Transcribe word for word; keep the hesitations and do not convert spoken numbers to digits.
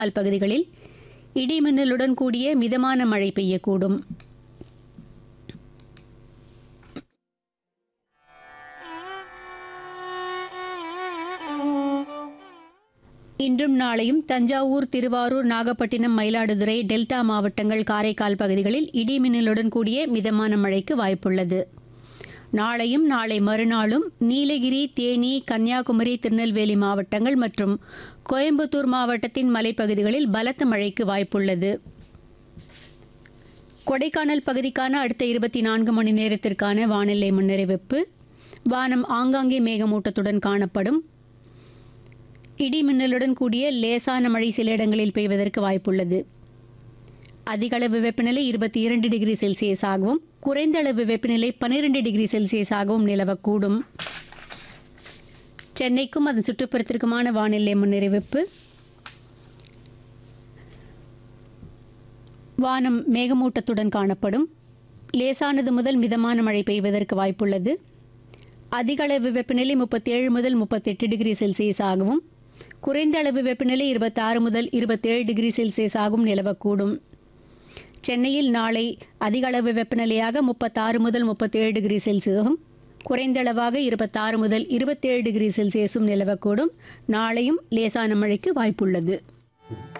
கால் பகுதிகளில் இடி மின்னலுடன் கூடிய மிதமான மழை பெய்யக்கூடும். இன்றும் நாளையும் தஞ்சாவூர், திருவாரூர், நாகப்பட்டினம், மயிலாடுதுறை, டெல்டா மாவட்டங்கள், காரைக்கால் பகுதிகளில் இடி மின்னலுடன் கூடிய மிதமான மழைக்கு வாய்ப்புள்ளது. நாளையும் நாளை மறுநாளும் நீலகிரி, தேனி, கன்னியாகுமரி, திருநெல்வேலி மாவட்டங்கள் மற்றும் கோயம்புத்தூர் மாவட்டத்தின் மலைப்பகுதிகளில் பலத்த மழைக்கு வாய்ப்புள்ளது. கொடைக்கானல் பகுதிக்கான அடுத்த இருபத்தி நான்கு மணி நேரத்திற்கான வானிலை முன்னறிவிப்பு. வானம் ஆங்காங்கே மேகமூட்டத்துடன் காணப்படும். இடி மின்னலுடன் கூடிய லேசான மழை சில இடங்களில் பெய்வதற்கு வாய்ப்புள்ளது. அதிகளவு வெப்பநிலை இருபத்தி இரண்டு டிகிரி செல்சியஸாகவும் குறைந்த அளவு வெப்பநிலை பன்னிரண்டு டிகிரி செல்சியஸாகவும் நிலவக்கூடும். சென்னைக்கும் அதன் சுற்றுப்புறத்திற்குமான வானிலை முன்னறிவிப்பு. வானம் மேகமூட்டத்துடன் காணப்படும். லேசானது முதல் மிதமான மழை பெய்வதற்கு வாய்ப்புள்ளது. அதிகளவு வெப்பநிலை முப்பத்தி ஏழு முதல் முப்பத்தெட்டு டிகிரி செல்சியஸாகவும் குறைந்த அளவு வெப்பநிலை இருபத்தாறு முதல் இருபத்தேழு டிகிரி செல்சியஸாகவும் நிலவக்கூடும். சென்னையில் நாளை அதிக அளவு வெப்பநிலையாக முப்பத்தாறு முதல் முப்பத்தேழு டிகிரி செல்சியஸும் குறைந்த அளவாக இருபத்தாறு முதல் இருபத்தேழு டிகிரி செல்சியஸும் நிலவக்கூடும். நாளையும் லேசான மழைக்கு வாய்ப்புள்ளது.